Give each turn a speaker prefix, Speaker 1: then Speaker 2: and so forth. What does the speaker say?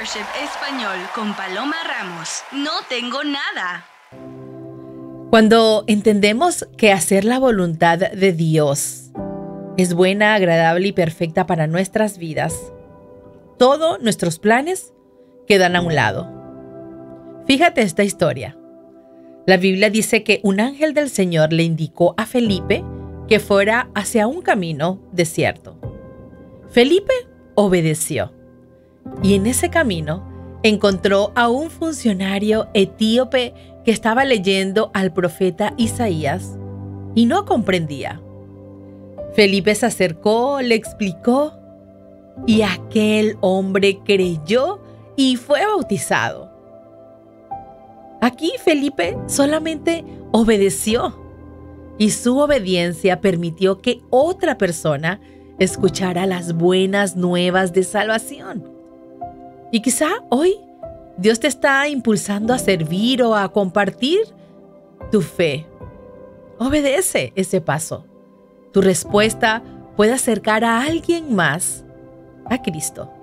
Speaker 1: Mentorship Español con Paloma Ramos. No tengo nada.
Speaker 2: Cuando entendemos que hacer la voluntad de Dios es buena, agradable y perfecta para nuestras vidas, todos nuestros planes quedan a un lado. Fíjate esta historia. La Biblia dice que un ángel del Señor le indicó a Felipe que fuera hacia un camino desierto. Felipe obedeció y en ese camino encontró a un funcionario etíope que estaba leyendo al profeta Isaías y no comprendía. Felipe se acercó, le explicó y aquel hombre creyó y fue bautizado. Aquí Felipe solamente obedeció y su obediencia permitió que otra persona escuchara las buenas nuevas de salvación. Y quizá hoy Dios te está impulsando a servir o a compartir tu fe. Obedece ese paso. Tu respuesta puede acercar a alguien más a Cristo.